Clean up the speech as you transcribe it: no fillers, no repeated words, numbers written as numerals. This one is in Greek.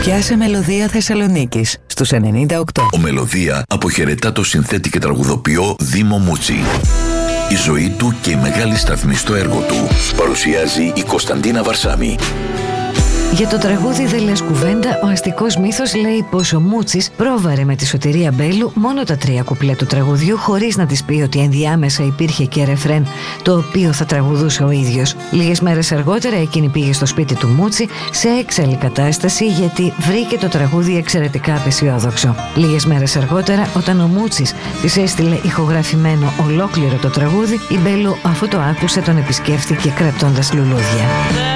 Πιάσε Μελωδία Θεσσαλονίκης στους 98. Ο Μελωδία αποχαιρετά το συνθέτη και τραγουδοποιό Δήμο Μούτσι. Η ζωή του και η μεγάλη σταθμή στο έργο του παρουσιάζει η Κωνσταντίνα Βαρσάμη. Για το τραγούδι «Δεν λες κουβέντα», ο αστικός μύθος λέει πως ο Μούτσης πρόβαρε με τη Σωτηρία Μπέλου μόνο τα 3 κουπλέ του τραγουδιού, χωρίς να της πει ότι ενδιάμεσα υπήρχε και ρεφρέν, το οποίο θα τραγουδούσε ο ίδιος. Λίγες μέρες αργότερα εκείνη πήγε στο σπίτι του Μούτσι σε έξαλλη κατάσταση, γιατί βρήκε το τραγούδι εξαιρετικά απεσιόδοξο. Λίγες μέρες αργότερα, όταν ο Μούτσης της έστειλε ηχογραφημένο ολόκληρο το τραγούδι, η Μπέλου, αφού το άκουσε, τον επισκέφθηκε κρατώντας λουλούδια.